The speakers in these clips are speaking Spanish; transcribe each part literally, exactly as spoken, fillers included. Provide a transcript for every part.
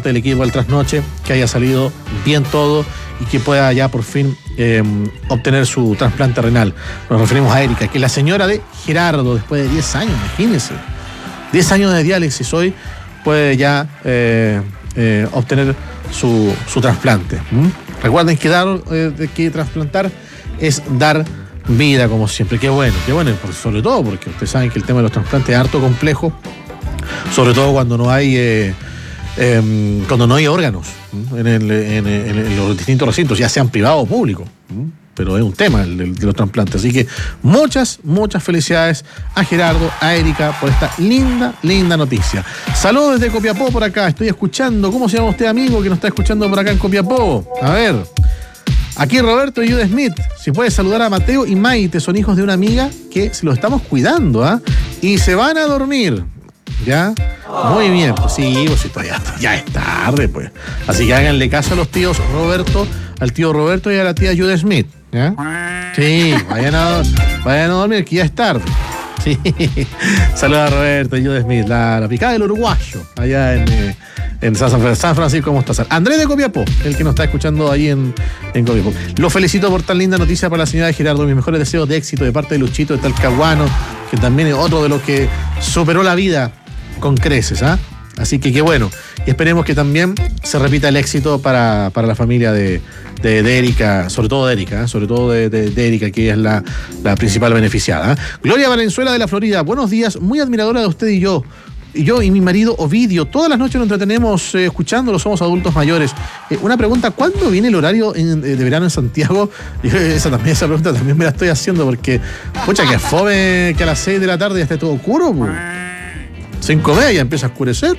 parte del equipo del Trasnoche, que haya salido bien todo y que pueda ya por fin eh, obtener su trasplante renal. Nos referimos a Erika, que es la señora de Gerardo, después de diez años, imagínense. diez años de diálisis hoy puede ya eh, eh, obtener su, su trasplante. ¿Mm? Recuerden que, dar, eh, que trasplantar es dar vida, como siempre. Qué bueno, qué bueno, sobre todo porque ustedes saben que el tema de los trasplantes es harto complejo, sobre todo cuando no hay eh, eh, cuando no hay órganos en, el, en, en, en los distintos recintos, ya sean privados o públicos. Pero es un tema el de, de los trasplantes. Así que muchas, muchas felicidades a Gerardo, a Erika, por esta linda, linda noticia. Saludos desde Copiapó por acá. Estoy escuchando. ¿Cómo se llama usted, amigo, que nos está escuchando por acá en Copiapó? A ver. Aquí Roberto y Jude Smith. Si puede saludar a Mateo y Maite, son hijos de una amiga que se lo estamos cuidando, ¿ah? ¿eh? Y se van a dormir. ¿Ya? Muy bien, pues sí, pues sí, todavía ya es tarde, pues. Así que háganle caso a los tíos Roberto, al tío Roberto y a la tía Jude Smith, ¿ya? Sí, vayan a, vayan a dormir, que ya es tarde. Sí. Saludos a Roberto y Jude Smith, la, la picada del uruguayo, allá en, eh, en San, San Francisco, ¿cómo estás? Andrés de Copiapó, el que nos está escuchando ahí en, en Copiapó. Lo felicito por tan linda noticia para la señora de Gerardo. Mis mejores deseos de éxito de parte de Luchito de Talcahuano, que también es otro de los que superó la vida con creces, ¿ah? ¿eh? Así que qué bueno. Y esperemos que también se repita el éxito para, para la familia de, de, de Erika, sobre todo de Erika, ¿eh? sobre todo de, de, de Erika, que es la, la principal beneficiada. ¿eh? Gloria Valenzuela de la Florida, buenos días, muy admiradora de usted y yo. Y yo y mi marido Ovidio, todas las noches nos entretenemos eh, escuchándolo, somos adultos mayores. Eh, una pregunta, ¿cuándo viene el horario en, de verano en Santiago? Y esa, también, esa pregunta también me la estoy haciendo porque, pucha, que fome que a las seis de la tarde ya esté todo oscuro, pues. Cinco y media ya empieza a oscurecer.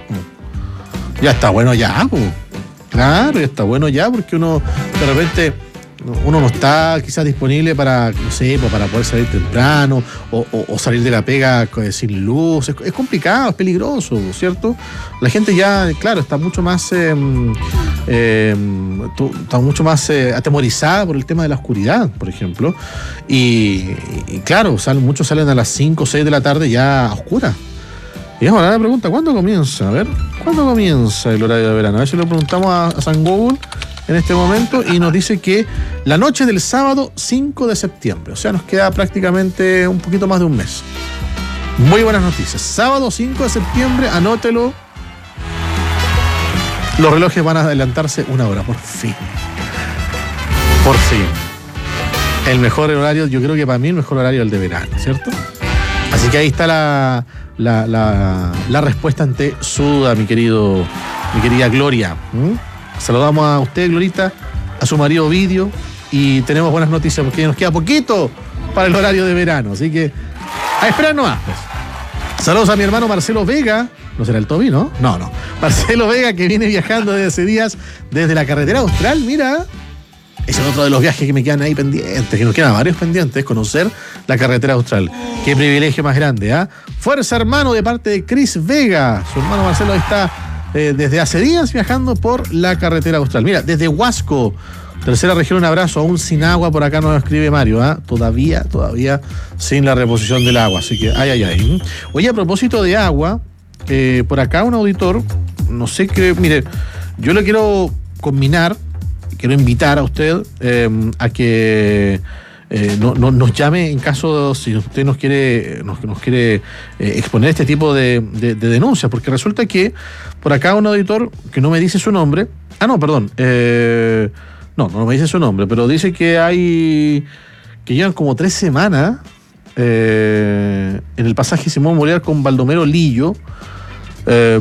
Ya está bueno ya, pues. Claro, ya está bueno ya, porque uno de repente uno no está quizás disponible para, no sé, pues para poder salir temprano o, o, o salir de la pega sin luz. Es, es complicado, es peligroso, ¿cierto? La gente ya, claro, está mucho más eh, eh, está mucho más eh, atemorizada por el tema de la oscuridad, por ejemplo. Y, y claro, salen, muchos salen a las cinco o seis de la tarde ya a oscuras. Y ahora la pregunta, ¿cuándo comienza? A ver, ¿cuándo comienza el horario de verano? A ver si lo preguntamos a, a San Google en este momento y nos dice que la noche del sábado cinco de septiembre. O sea, nos queda prácticamente un poquito más de un mes. Muy buenas noticias. Sábado cinco de septiembre, anótelo. Los relojes van a adelantarse una hora, por fin. Por fin. El mejor horario, yo creo que para mí el mejor horario es el de verano, ¿cierto? Así que ahí está la... La, la, la respuesta ante su duda, mi querido, mi querida Gloria. ¿Mm? Saludamos a usted, Glorita, a su marido Ovidio, y tenemos buenas noticias porque ya nos queda poquito para el horario de verano, así que a esperar nomás, pues. Saludos a mi hermano Marcelo Vega, ¿no será el Toby, no? No, no. Marcelo Vega, que viene viajando desde hace días desde la carretera austral, mira. Ese es otro de los viajes que me quedan ahí pendientes, que nos quedan varios pendientes, conocer la carretera austral. Qué privilegio más grande, ¿ah? ¿eh? Fuerza, hermano, de parte de Chris Vega. Su hermano Marcelo está eh, desde hace días viajando por la carretera austral. Mira, desde Huasco, tercera región, un abrazo, aún sin agua, por acá nos escribe Mario, ¿ah? ¿eh? Todavía, todavía sin la reposición del agua, así que ay, ay, ay. Oye, a propósito de agua, eh, por acá un auditor, no sé qué, mire, yo le quiero combinar, quiero invitar a usted eh, a que eh, no, no, nos llame en caso, si usted nos quiere nos, nos quiere eh, exponer este tipo de, de, de denuncias, porque resulta que por acá un auditor que no me dice su nombre, ah no, perdón, eh, no, no me dice su nombre, pero dice que hay, que llevan como tres semanas eh, en el pasaje Simón Bolívar con Baldomero Lillo. Eh,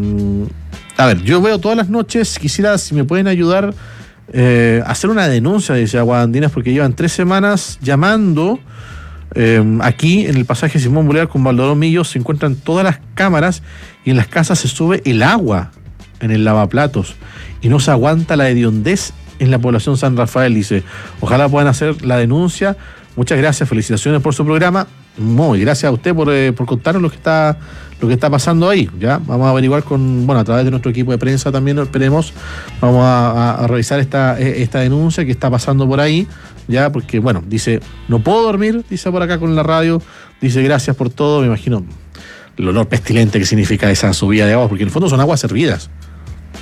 a ver, yo veo todas las noches, quisiera si me pueden ayudar Eh, hacer una denuncia, dice Aguas Andinas, porque llevan tres semanas llamando eh, aquí en el pasaje Simón Bolívar con Baldomero Millo. Se encuentran todas las cámaras y en las casas se sube el agua en el lavaplatos y no se aguanta la hediondez en la población San Rafael, dice. Ojalá puedan hacer la denuncia. Muchas gracias, felicitaciones por su programa. Muy gracias a usted por, eh, por contarnos lo que está lo que está pasando ahí. Ya vamos a averiguar con, bueno, a través de nuestro equipo de prensa también, esperemos, vamos a, a, a revisar esta, esta denuncia que está pasando por ahí, ya, porque, bueno, dice, no puedo dormir, dice por acá con la radio, dice gracias por todo, me imagino el olor pestilente que significa esa subida de agua, porque en el fondo son aguas hervidas.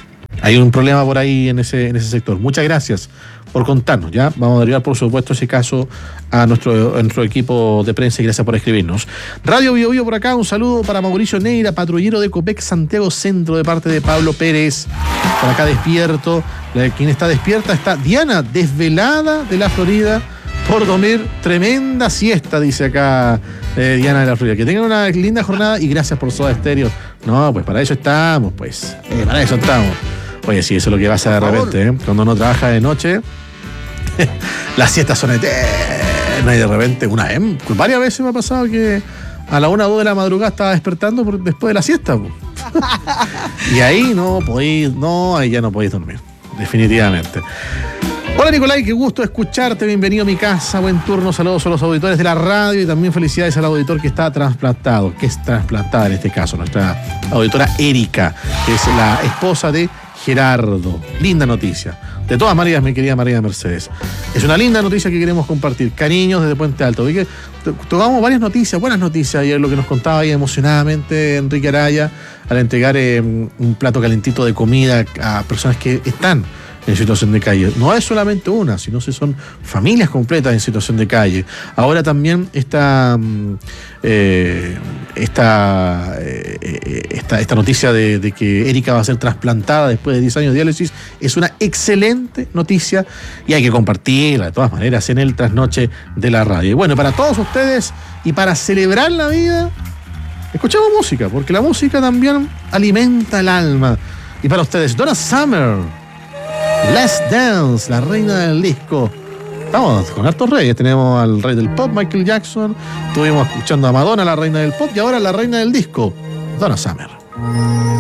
hay un problema por ahí en ese, en ese sector. Muchas gracias por contarnos, ¿ya? Vamos a derivar, por supuesto, ese caso a nuestro, a nuestro equipo de prensa y gracias por escribirnos. Radio Bio Bio por acá, un saludo para Mauricio Neira, patrullero de Copec Santiago Centro, de parte de Pablo Pérez. Por acá despierto. La, quien está despierta está Diana, desvelada de la Florida por dormir tremenda siesta, dice acá eh, Diana de la Florida. Que tengan una linda jornada y gracias por Soda Stereo. No, pues para eso estamos, pues. Eh, para eso estamos. Oye, sí, eso es lo que pasa de repente, ¿eh? Cuando uno trabaja de noche, las siestas son eternas y de repente, una vez, varias veces me ha pasado que a la una o dos de la madrugada estaba despertando por, después de la siesta. Y ahí no podéis, no, ahí ya no podéis dormir, definitivamente. Hola Nicolai, qué gusto escucharte, bienvenido a mi casa, buen turno, saludos a los auditores de la radio y también felicidades al auditor que está trasplantado, que es trasplantada en este caso, nuestra auditora Erika, que es la esposa de Gerardo. Linda noticia. De todas maneras, mi querida María Mercedes, es una linda noticia que queremos compartir. Cariños desde Puente Alto. Vi que tocamos varias noticias, buenas noticias ayer, lo que nos contaba ahí emocionadamente Enrique Araya al entregar eh, un plato calentito de comida a personas que están en situación de calle. No es solamente una, sino que son familias completas en situación de calle. Ahora también esta, eh, esta, eh, esta, esta noticia de, de que Erika va a ser trasplantada después de diez años de diálisis es una excelente noticia y hay que compartirla de todas maneras en el trasnoche de la radio. Y bueno, para todos ustedes y para celebrar la vida, escuchamos música, porque la música también alimenta el alma. Y para ustedes, Donna Summer, Let's Dance, la reina del disco. Estamos con hartos reyes. Tenemos al rey del pop, Michael Jackson. Estuvimos escuchando a Madonna, la reina del pop. Y ahora la reina del disco, Donna Summer.